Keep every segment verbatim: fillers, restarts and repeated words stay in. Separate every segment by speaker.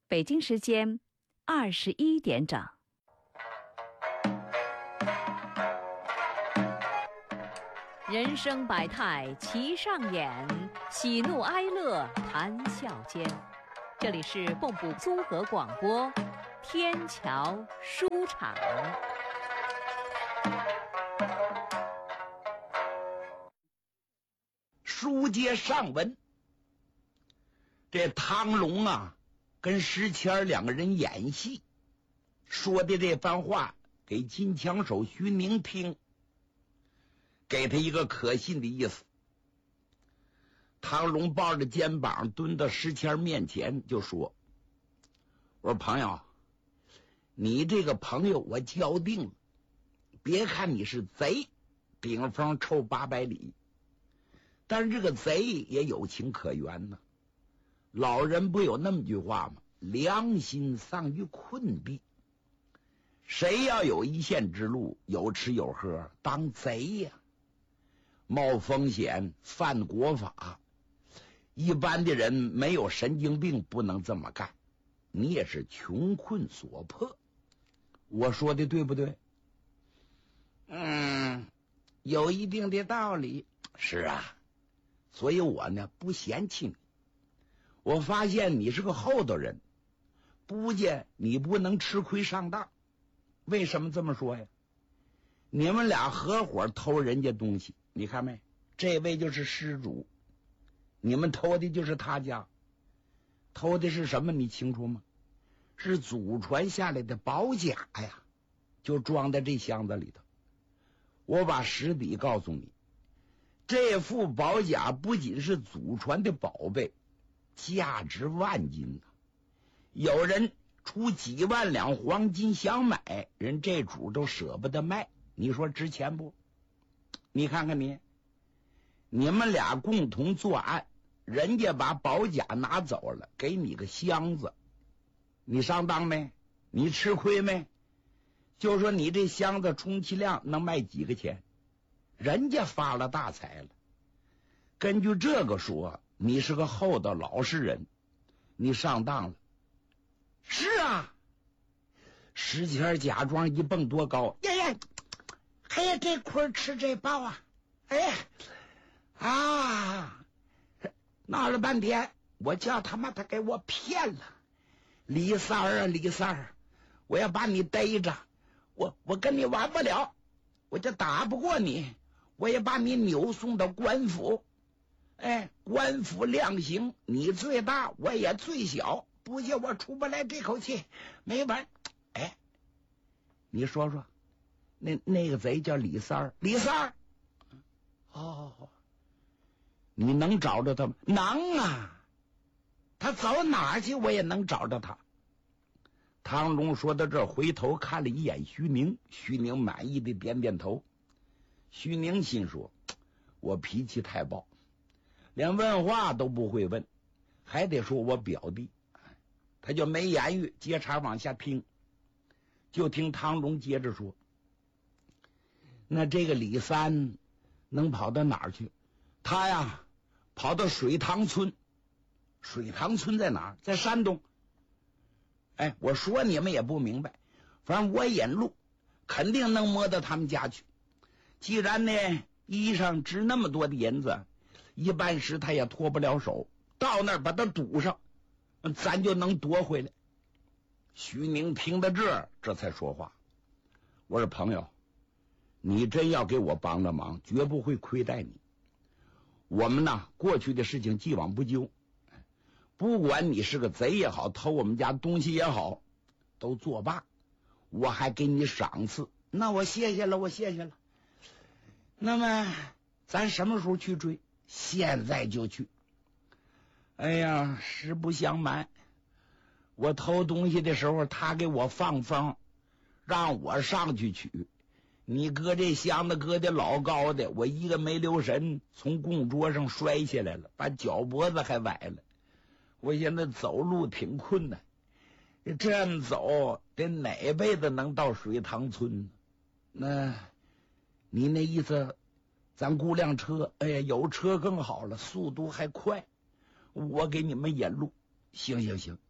Speaker 1: 北京时间二十一点整。人生百态齐上演，喜怒哀乐谈笑间。这里是蚌埠综合广播天桥书场。
Speaker 2: 书接上文，这汤龙啊跟石谦两个人演戏，说的这番话给金枪手徐宁听，给他一个可信的意思。汤龙抱着肩膀蹲到石谦面前就说：我说朋友，你这个朋友我交定了，别看你是贼，顶风臭八百里，但是这个贼也有情可原呢。老人不有那么句话吗？良心丧于困敝。谁要有一线之路，有吃有喝，当贼呀，冒风险，犯国法，一般的人没有神经病不能这么干。你也是穷困所迫，我说的对不对？嗯，有一定的道理。是啊，所以我呢不嫌弃你。我发现你是个厚道人，不见你不能吃亏上当。为什么这么说呀？你们俩合伙偷人家东西，你看没？这位就是失主，你们偷的就是他家。偷的是什么你清楚吗？是祖传下来的宝甲呀，就装在这箱子里头。我把实底告诉你，这副宝甲不仅是祖传的宝贝，价值万金啊！有人出几万两黄金想买，人这主都舍不得卖，你说值钱不？你看看你，你们俩共同作案，人家把宝甲拿走了，给你个箱子，你上当没？你吃亏没？就说你这箱子充其量能卖几个钱，人家发了大财了。根据这个说，你是个厚道老实人，你上当了。是啊，石谦假装一蹦多高，呀呀，哎呀，这亏吃这包啊，哎呀啊，闹了半天，我叫他妈他给我骗了。李三儿啊，李三儿，我要把你逮着，我我跟你玩不了，我就打不过你，我也把你扭送到官府。哎，官府量刑，你最大，我也最小，不信我出不来这口气，没完。哎，你说说，那那个贼叫李三儿，李三儿，哦，你能找着他吗？能啊，他走哪儿去我也能找着他。汤龙说到这儿，回头看了一眼徐宁，徐宁满意的点点头。徐宁心说，我脾气太暴，连问话都不会问，还得说我表弟，他就没言语，接茬往下听。就听汤龙接着说，那这个李三能跑到哪儿去？他呀跑到水塘村。水塘村在哪儿？在山东。哎，我说你们也不明白，反正我引路肯定能摸到他们家去。既然呢衣裳值那么多的银子，一般时他也脱不了手，到那儿把他堵上，咱就能夺回来。徐宁听到这儿，这才说话，我说朋友，你真要给我帮着忙，绝不会亏待你。我们呢过去的事情既往不咎，不管你是个贼也好，偷我们家东西也好，都作罢，我还给你赏赐。那我谢谢了，我谢谢了。那么咱什么时候去追？现在就去。哎呀，实不相瞒，我偷东西的时候他给我放风，让我上去取。你搁这箱子搁的老高的，我一个没留神从供桌上摔下来了，把脚脖子还崴了。我现在走路挺困难，这样走得哪辈子能到水塘村呢？那你那意思咱雇辆车，哎呀，有车更好了，速度还快，我给你们引路。行行行，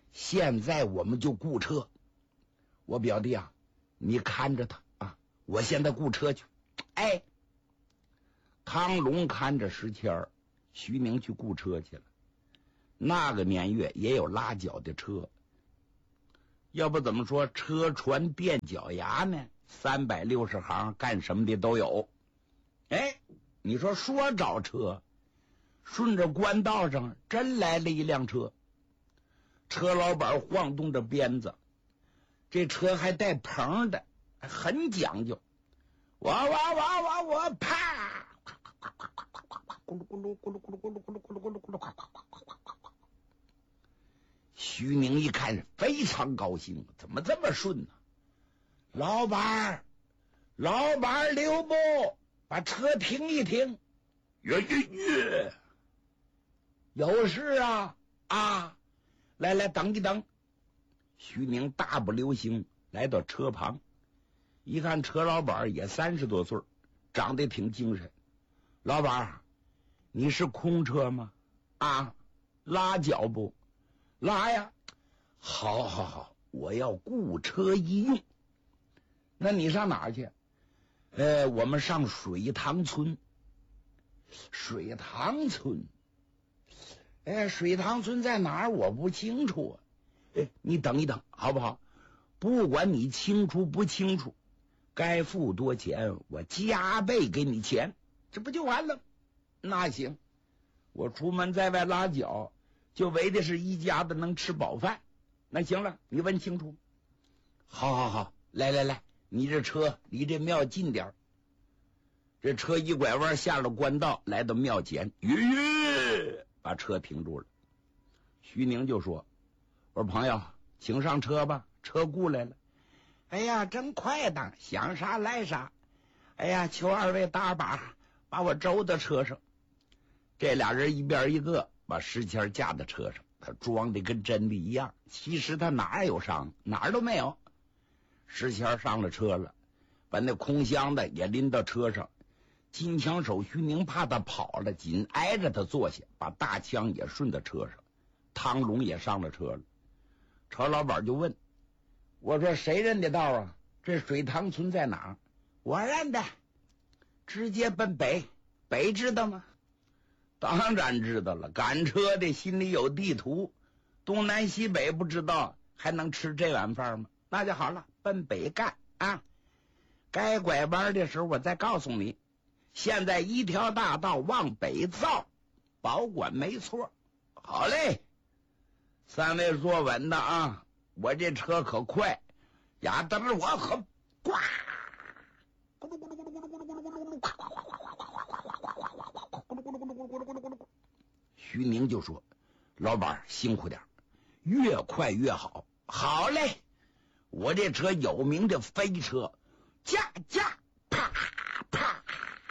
Speaker 2: 现在我们就雇车。我表弟啊，你看着他啊，我现在雇车去。哎，汤龙看着石谦儿，徐宁去雇车去了。那个年月也有拉脚的车，要不怎么说车船垫脚牙呢？三百六十行，干什么的都有。哎，你说说找车，顺着官道上真来了一辆车，车老板晃动着鞭子，这车还带棚的，很讲究。哇哇哇哇哇，啪！咕噜咕噜咕噜咕噜咕噜咕噜咕噜咕噜咕噜咕噜。徐宁一看非常高兴，怎么这么顺呢？老板，老板留步，把车停一停。约约约，有事啊啊！来来，等一等。徐宁大步流星来到车旁，一看车老板也三十多岁，长得挺精神。老板，你是空车吗？啊，拉脚不？拉呀！好好好，我要雇车一用。那你上哪儿去？呃，我们上水塘村。水塘村，哎，水塘村在哪儿？我不清楚啊。哎，你等一等，好不好？不管你清楚不清楚，该付多钱，我加倍给你钱，这不就完了？那行，我出门在外拉脚，就为的是一家子能吃饱饭。那行了，你问清楚。好好好，来来来，你这车离这庙近点儿。这车一拐弯下了官道，来到庙前，吁，把车停住了。徐宁就说：“我说朋友，请上车吧，车雇来了。”哎呀，真快当，想啥来啥。哎呀，求二位搭把，把我周到车上。这俩人一边一个把石谦架在车上，他装的跟真的一样，其实他哪有伤，哪儿都没有。石谦上了车了，把那空箱子也拎到车上。金枪手徐宁怕他跑了，紧挨着他坐下，把大枪也顺到车上。汤龙也上了车了。车老板就问：“我说谁认得道啊？这水塘村在哪儿？”“我认得，直接奔北。北知道吗？”“当然知道了，赶车的心里有地图，东南西北不知道，还能吃这碗饭吗？那就好了，奔北干啊！该拐弯的时候我再告诉你。现在一条大道往北造，保管没错。好嘞，三位坐稳的啊！我这车可快，呀，等着我可呱！徐宁就说：“老板辛苦点，越快越好。”“好嘞，我这车有名的飞车，驾驾啪啪。”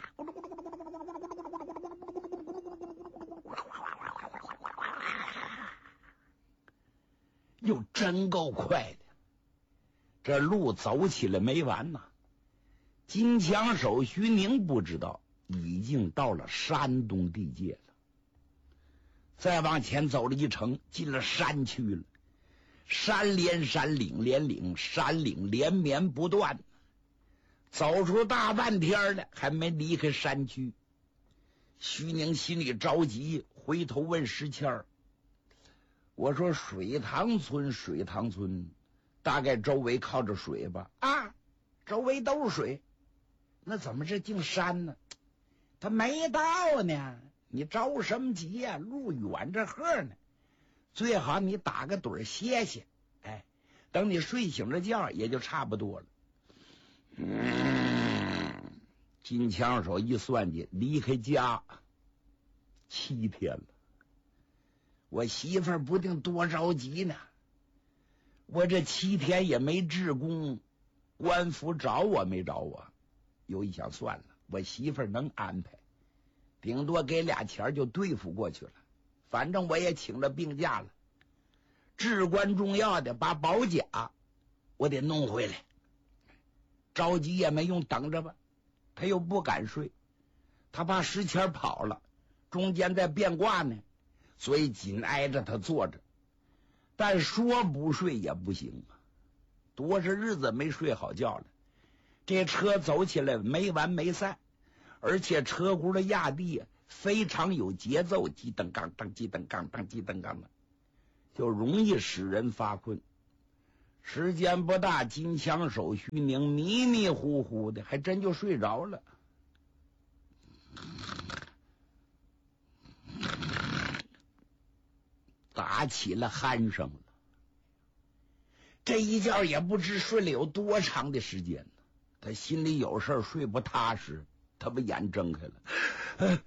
Speaker 2: 又真够快的，这路走起来没完呐！金枪手徐宁不知道已经到了山东地界了。再往前走了一程，进了山区了。山连山，岭连岭，山岭连绵不断。走出大半天了，还没离开山区。徐宁心里着急，回头问石谦儿：“我说水塘村，水塘村，大概周围靠着水吧？”“啊，周围都是水。”“那怎么这进山呢？”“他没到呢，你着什么急呀、啊？路远着呵呢，最好你打个盹歇歇。哎，等你睡醒了觉，也就差不多了。”嗯，金枪手一算计，离开家七天了。我媳妇儿不定多着急呢。我这七天也没治功，官府找我没找我？又一想，算了，我媳妇儿能安排，顶多给俩钱就对付过去了。反正我也请了病假了。至关重要的，把保甲我得弄回来。着急也没用，等着吧。他又不敢睡，他怕石谦跑了，中间在变卦呢，所以紧挨着他坐着。 但说不睡也不行啊，多少日子没睡好觉了。这车走起来没完没散，而且车轱辘压地非常有节奏，叽噔当当叽噔当当叽噔当的，就容易使人发困。时间不大，金枪手徐宁迷迷糊糊的，还真就睡着了。打起了鼾声了。这一觉也不知睡了有多长的时间呢。他心里有事儿，睡不踏实，他把眼睁开了，呃、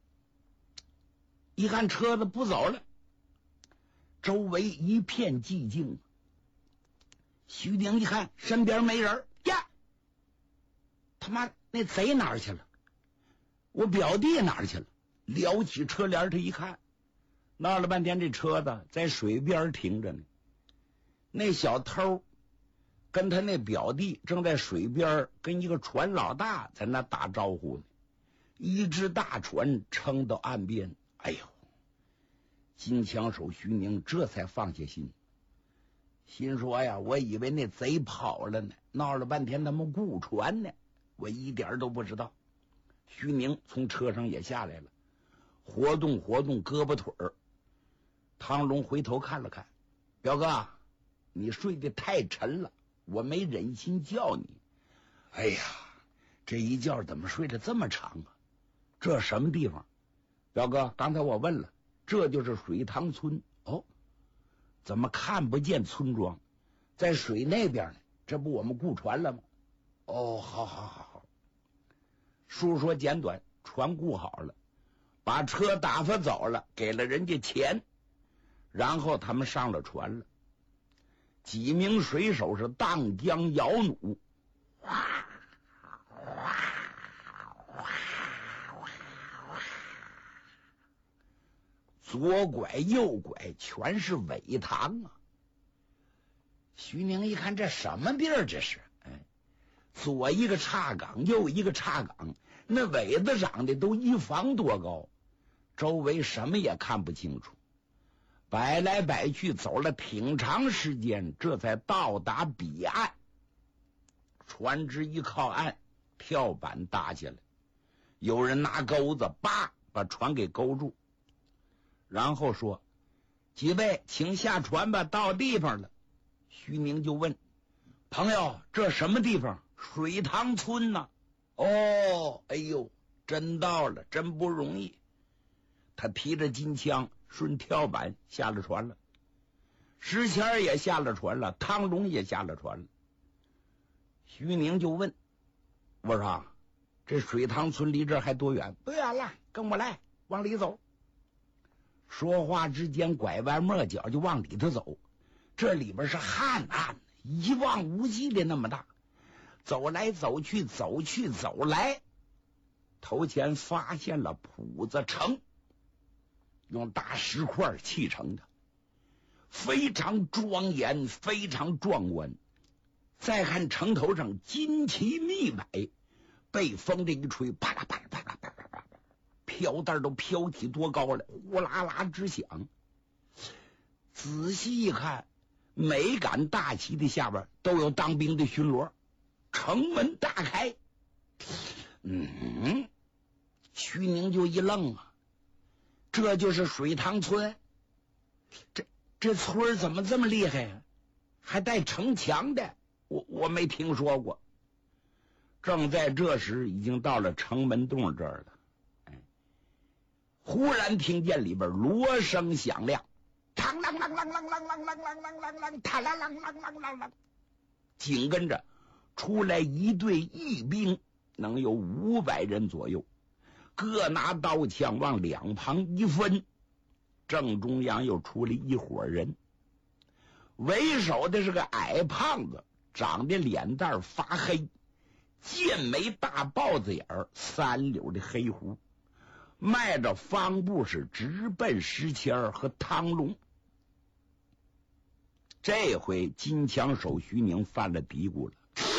Speaker 2: 一看车子不走了，周围一片寂静。徐宁一看身边没人呀，他妈那贼哪儿去了？我表弟哪儿去了？撩起车帘，他一看，闹了半天这车子在水边停着呢。那小偷跟他那表弟正在水边跟一个船老大在那打招呼呢。一只大船撑到岸边，哎呦，金枪手徐宁这才放下心，心说呀，我以为那贼跑了呢，闹了半天他们雇船呢，我一点都不知道。徐宁从车上也下来了，活动活动胳膊腿儿。汤龙回头看了看，表哥，你睡得太沉了，我没忍心叫你。哎呀，这一觉怎么睡得这么长啊？这什么地方？表哥，刚才我问了，这就是水塘村。哦，怎么看不见村庄？在水那边呢，这不我们雇船了吗？哦，好好好好。述说简短，船雇好了，把车打发走了，给了人家钱，然后他们上了船了。几名水手是荡江摇弩，哇哇哇哇，左拐右拐，全是尾塘啊！徐宁一看，这什么地儿？这是，哎，左一个岔岗，右一个岔岗，那尾子长得都一房多高，周围什么也看不清楚。摆来摆去，走了挺长时间，这才到达彼岸。船只一靠岸，跳板搭下来，有人拿钩子叭把船给勾住，然后说：“几位请下船吧，到地方了。”徐宁就问：“朋友，这什么地方？”“水塘村呢。”“哦，哎呦，真到了，真不容易。”他提着金枪顺跳板下了船了，石谦也下了船了，汤龙也下了船了。徐宁就问：“我说这水塘村离这儿还多远？”“不远了，跟我来，往里走。”说话之间拐弯抹角就往里头走，这里边是旱岸，一望无际的那么大，走来走去，走去走来，头前发现了铺子城，用大石块砌成的，非常庄严，非常壮观。再看城头上金旗密摆，被风这一吹，啪啦啪啦啪啦啪啦啪啦，飘带都飘起多高了，呼啦啦直响。仔细一看，每杆大旗的下边都有当兵的巡逻，城门大开。嗯，徐宁就一愣啊，这就是水塘村？这这村怎么这么厉害啊？还带城墙的？我我没听说过。正在这时，已经到了城门洞这儿了。哎，忽然听见里边锣声响亮，嘡啷啷啷啷啷啷啷啷啷啷啷，嘡啷啷啷啷啷啷，紧跟着出来一队义兵，能有五百人左右，各拿刀枪往两旁一分，正中央又出了一伙人，为首的是个矮胖子，长得脸蛋发黑，剑眉大豹子眼儿，三绺的黑胡，迈着方步是直奔石谦和汤龙。这回金枪手徐宁犯了嘀咕了，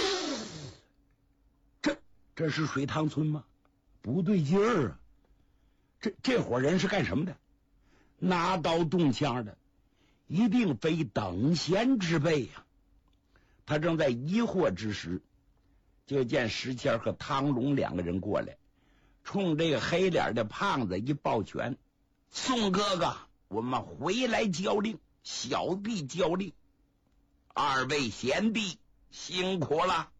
Speaker 2: 这这是水塘村吗？不对劲儿啊！这这伙人是干什么的？拿刀动枪的， 一定非等闲之辈呀、啊！他正在疑惑之时，就见石谦和汤龙两个人过来，冲这个黑脸的胖子一抱拳：“宋哥哥，我们回来交令，小弟交令，二位贤弟辛苦了。”